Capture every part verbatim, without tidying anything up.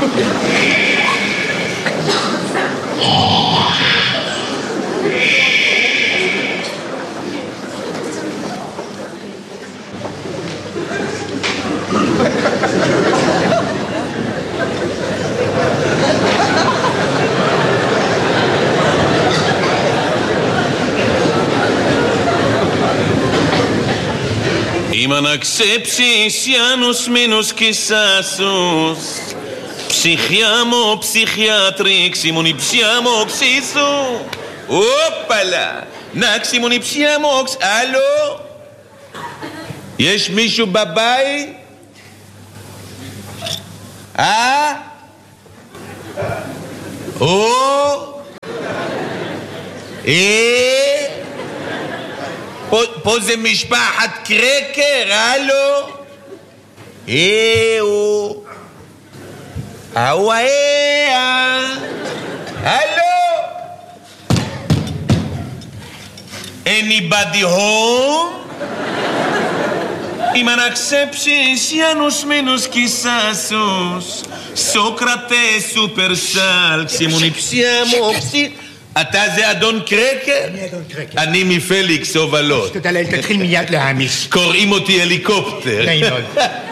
Imana ksepsis janus minus kisasus Psichiamo psichiatrix simoni psiamox isu Opala Naksimoni psiamox Allo יש מישהו בבית? אה? או? אה? פה, פה זה משפחת קרקר, הלו? אה, הוא... אהו, אה, הלו? Anybody home? Imanaxepsis, Janus minus kisasus סוקרטס, סופרסל, סימוניפסיאמו, אופסי... אתה זה אדון קרקר? אני אדון קרקר. אני מפליקס הובלות. תתעלל, תתחיל מיד להעמיס. קוראים אותי הליקופטר. נעים מאוד.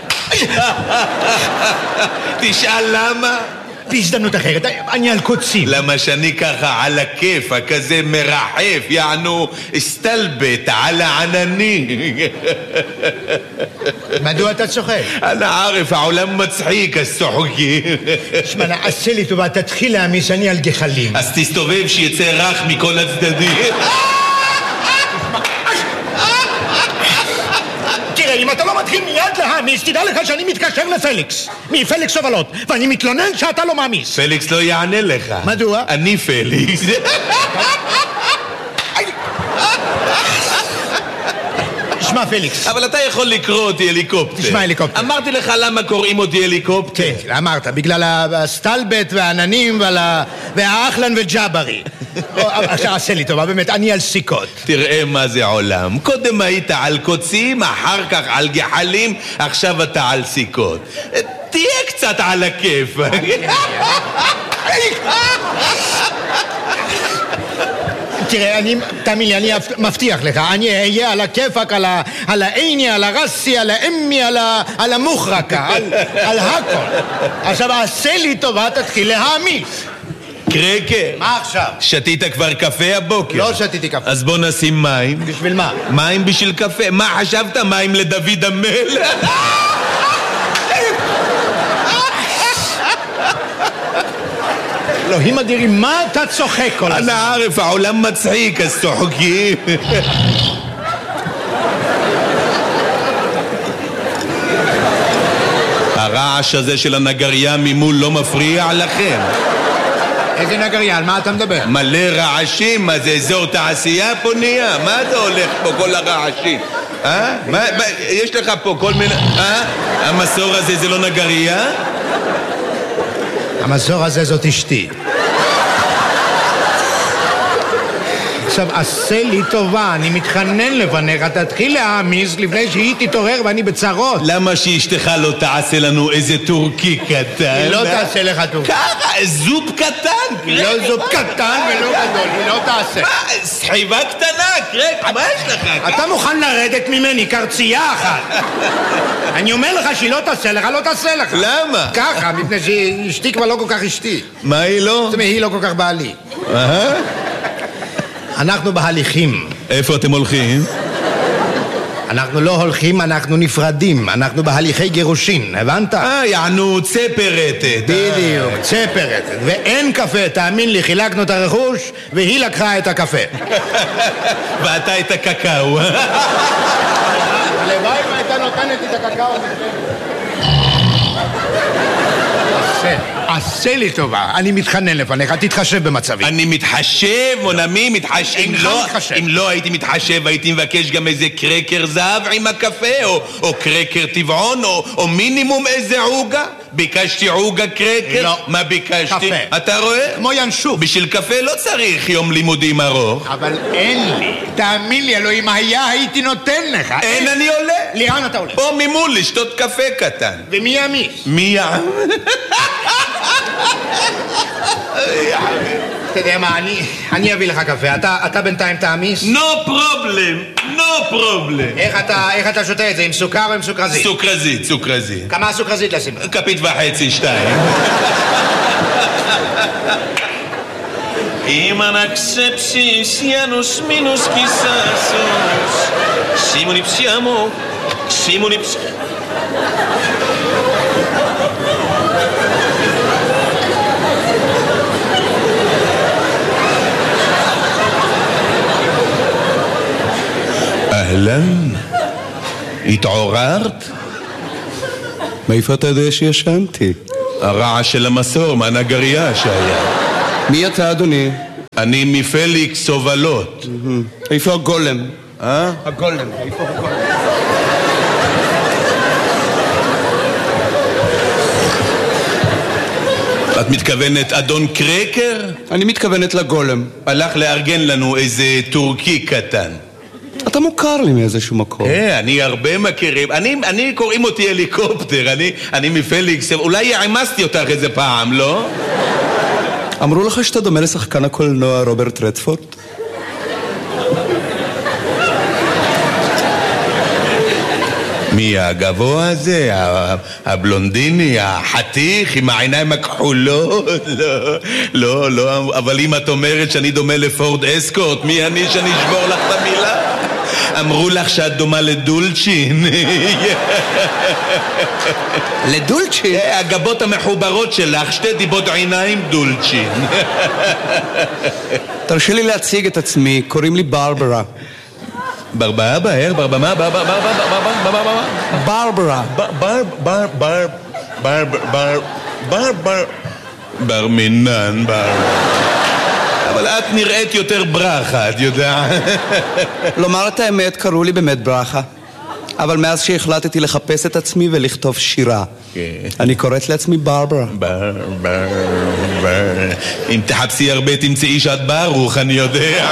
תשאל למה? בהזדמנות אחרת, אני על קוצים. למה שאני ככה על הכיף, כזה מרחף, יענו סטלבט על הענני. מדוע אתה צוחק? אני ערף, העולם מצחיק, אז צוחקי. תשמע, נעשה לי טובה, תתחיל להעמיס, אני על גחלים. אז תסתובב שיצא רך מכל הצדדים. תראה, אם אתה לא מתחיל מיד להעמיס, תדע לך שאני מתקשר לפליקס מפליקס הובלות, ואני מתלונן שאתה לא מעמיס. פליקס לא יענה לך. מדוע? אני פליקס. תשמע פליקס, אבל אתה יכול לקרוא אותי הליקופטר. תשמע הליקופטר. אמרתי לך למה קוראים אותי הליקופטר? כן, אמרת, בגלל הסטלבט והעננים והאחלן וג'אברי. עכשיו עשה לי טובה, באמת, אני על סיכות. תראה מה זה עולם. קודם היית על קוצים, אחר כך על גחלים, עכשיו אתה על סיכות. תהיה קצת על הכיף. תראה, אני, תאמין לי, אני מבטיח לך, אני אהיה על הכיפק, על העיני, על הרסי, על האמי, על המוחרקה, על הכל. עכשיו, עשה לי טובה, תתחיל להעמיס. קרקר, מה עכשיו? שתית כבר קפה הבוקר? לא שתיתי קפה. אז בוא נשים מים. בשביל מה? מים בשביל קפה. מה חשבת? מים לדוד המלך? אלוהים אדירים, מה אתה צוחק כל הזמן? אני ערף, העולם מצחיק, אז צוחקים. הרעש הזה של הנגריה ממול לא מפריע לכם? איזה נגריה? על מה אתה מדבר? מלא רעשים, מה זה אזור תעשייה פה נהיה? מה אתה הולך פה כל הרעשים? אה? מה, מה, יש לך פה כל מיני... אה? המסור הזה זה לא נגריה? המסור הזה זאת אשתי. עכשיו, עשה לי טובה, אני מתחנן לפניך, תתחיל להעמיס לפני שהיא תתעורר ואני בצרות. למה שאשתך לא תעשה לנו איזה טורקי קטן? היא לא תעשה לך טורקי. ככה, זופ קטן. היא לא זופ קטן ולא גדול, היא לא תעשה. מה, סחיבה קטנה, קרק, מה יש לך? אתה מוכן לרדת ממני, קרצייה אחת. אני אומר לך שהיא לא תעשה לך, לא תעשה לך. למה? ככה, מפני שאשתי כבר לא כל כך אשתי. מה היא לא? זאת אומרת, היא לא כל כך בעלי. אהה. אנחנו בהליכים. איפה אתם הולכים? אנחנו לא הולכים, אנחנו נפרדים. אנחנו בהליכי גירושין, הבנת? אה, יענו צפרתת. בדיוק, צפרתת. ואין קפה, תאמין לי, חילקנו את הרכוש והיא לקחה את הקפה. ואתה את הקקאו. הלוואי והייתה נותנת את הקקאו. עשה לי טובה, אני מתחנן לפניך, תתחשב במצבי. אני מתחשב, מונמי, מתחשב. אם לא, מתחשב. אם לא הייתי מתחשב, הייתי מבקש גם איזה קרקר זהב עם הקפה, או, או קרקר טבעון, או, או מינימום איזה עוגה. ביקשתי עוגה קרקר? לא. מה ביקשתי? קפה. אתה רואה? כמו ינשוף. בשביל קפה לא צריך יום לימודים ארוך. אבל אין לי. תאמין לי, אלוהים, היה הייתי נותן לך. אין, אני עולה. לאן אתה הולך? פה ממול לשתות קפה קטן. ומי יעמיס? מי יעמיס? אתה יודע מה, אני אביא לך קפה. אתה בינתיים תעמיס? No problem, no problem. איך אתה שותה את זה, עם סוכר או עם סוכרזית? סוכרזית, סוכרזית. כמה סוכרזית לשים? כפית וחצי, שתיים. I manaccepsis Janus minus kisasus Simonipsiamo Simonips אהלן, התעוררת? מאיפה אתה יודע שישנתי? הרעש של המסור, מהנגריה שהיה. מי אתה, אדוני? אני מפליקס הובלות. איפה הגולם? אה? הגולם, איפה הגולם? את מתכוונת אדון קרקר? אני מתכוונת לגולם. הלך לארגן לנו איזה טורקי קטן. אתה מוכר לי מאיזשהו מקום. אה, אני הרבה מכירים. אני, אני קוראים אותי הליקופטר. אני, אני מפליקס. אולי יעמסתי אותך איזה פעם, לא? אמרו לך שאתה דומה לשחקן הקולנוע רוברט רדפורד? מי הגבוה הזה? הבלונדיני, החתיך עם העיניים הכחולות? לא, לא, לא. אבל אם את אומרת שאני דומה לפורד אסקורט, מי אני שאני אשבור לך את המילה? אמרו לך שאת דומה לדולצ'ין. לדולצ'ין? הגבות המחוברות שלך, שתי דיבות עיניים דולצ'ין. תרשה לי להציג את עצמי, קוראים לי ברברה. ברברה, איך? ברברה, מה? ברברה, ברברה, ברברה. בר, בר, בר, בר, בר, בר, בר, בר מינן, בר. אבל את נראית יותר ברכה, את יודעת. לומר את האמת, קראו לי באמת ברכה. אבל מאז שהחלטתי לחפש את עצמי ולכתוב שירה, אני קוראת לעצמי ברברה. בר, בר, בר. אם תחפשי הרבה תמצאי שאת ברוך, אני יודע.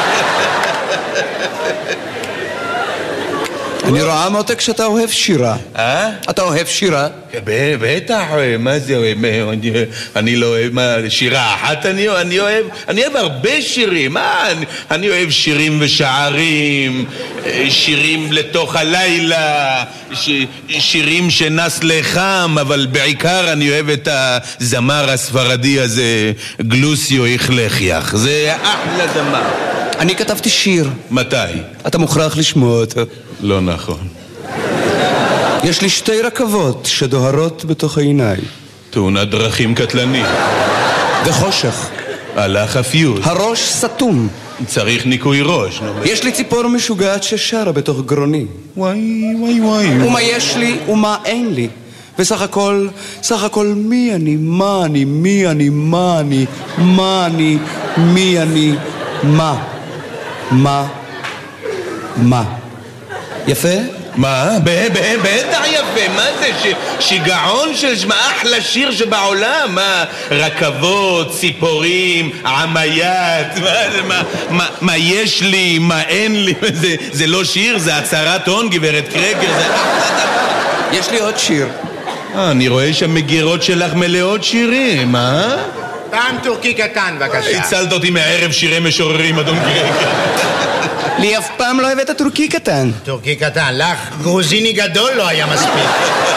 אני רואה מותק שאתה אוהב שירה. אה? אתה אוהב שירה? בטח, מה זה אוהב? אני לא אוהב, מה, שירה אחת אני אוהב? אני אוהב הרבה שירים. אני אוהב שירים ושערים, שירים לתוך הלילה, שירים שנס לחם, אבל בעיקר אני אוהב את הזמר הספרדי הזה, גלוסיו איכלכיח. זה אחלה זמר. אני כתבתי שיר. מתי? אתה מוכרח לשמוע אותו. לא נכון. יש לי שתי רכבות שדוהרות בתוך העיניים. תאונת דרכים קטלנית. וחושך. הלך הפיוט. הראש סתום. צריך ניקוי ראש. יש לי ציפור משוגעת ששרה בתוך גרוני. וואי וואי וואי. ומה יש לי ומה אין לי. וסך הכל, סך הכל מי אני, מה אני, מי אני, מה אני, מה אני, מי אני, מה, מה, מה. יפה? מה? בטח יפה, מה זה? שיגעון של מה? אחלה שיר שבעולם, מה? רכבות, ציפורים, עמיית, מה יש לי, מה אין לי, זה לא שיר, זה הצהרת הון, גברת קרקר, זה אחלה דבר. יש לי עוד שיר. אני רואה שהמגירות שלך מלאות שירים, אה? פעם טורקי קטן, בבקשה. הצלת אותי מהערב שירי משוררים, אדון קרקר. לי אף פעם לא הבאת טורקי קטן. טורקי קטן, לך גרוזיני גדול לא היה מספיק.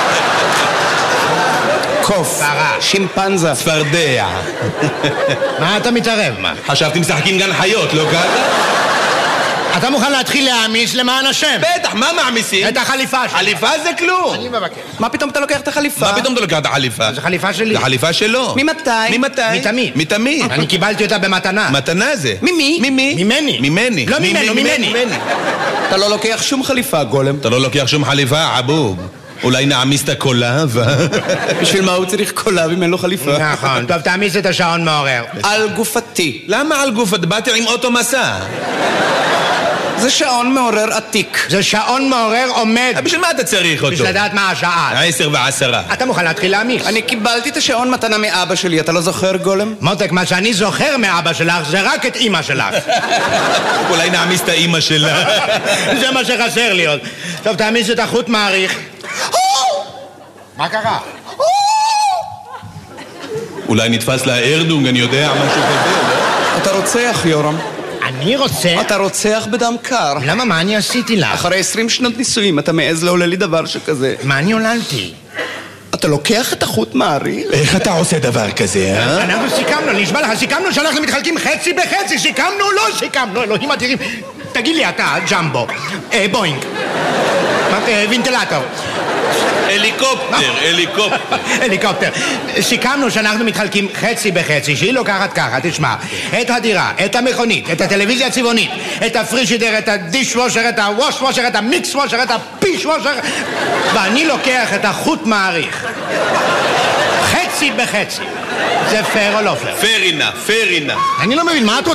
קוף, שימפנזה, צפרדע. מה אתה מתערב? מה? חשבתי משחקים גן חיות, לא ככה? אתה מוכן להתחיל להעמיס למען השם? בטח, מה מעמיסים? את החליפה שלי. חליפה זה כלום. אני מבקש. מה פתאום אתה לוקח את החליפה? מה פתאום אתה לוקח את החליפה? זו חליפה שלי. זה חליפה שלו. ממתי? ממתי? מתמיד. מתמיד. אני קיבלתי אותה במתנה. מתנה זה. ממי? ממי? ממני. ממני. לא ממנו, ממני. אתה לא לוקח שום חליפה, גולם. אתה לא לוקח שום חליפה, עבוב. אולי נעמיס את הקולב? בשביל מה הוא צריך קולב אם אין לו חליפה? נכון. טוב, תעמיס את השעון מעורר. על גופתי. למה על גופת? באתי עם אוטו מסע. זה שעון מעורר עתיק. זה שעון מעורר עומד. בשביל מה אתה צריך אותו? בשביל לדעת מה השעה. עשר ועשרה. אתה מוכן להתחיל להעמיס? אני קיבלתי את השעון מתנה מאבא שלי, אתה לא זוכר, גולם? מותק, מה שאני זוכר מאבא שלך זה רק את אמא שלך. אולי נעמיס את האמא שלה. זה מה שחסר לי עוד. טוב, תעמיס את החוט מעריך. מה קרה? אולי נתפס לה ארדונג, אני יודע, משהו כזה, לא? אתה רוצח, יורם. אני רוצה... אתה רוצח בדם קר. למה? מה אני עשיתי לך? אחרי עשרים שנות נישואים אתה מעז לעולל לי דבר שכזה. מה אני עוללתי? אתה לוקח את החוט מעריך? איך אתה עושה דבר כזה, אה? אנחנו סיכמנו, נשבע לך, סיכמנו שאנחנו מתחלקים חצי בחצי, סיכמנו, לא סיכמנו, אלוהים אדירים. תגיד לי אתה, ג'מבו, אה, בוינג, אה, וינטלטור. הליקופטר, הליקופטר. הליקופטר. סיכמנו שאנחנו מתחלקים חצי בחצי, שהיא לוקחת ככה, תשמע, את הדירה, את המכונית, את הטלוויזיה הצבעונית, את הפרישידר, את הדיש וושר, את הווש וושר, את המיקס וושר, את הפיש וושר, ואני לוקח את החוט מעריך. חצי בחצי. זה פייר או לא פייר? פייר אינה, פייר אינה. אני לא מבין, מה את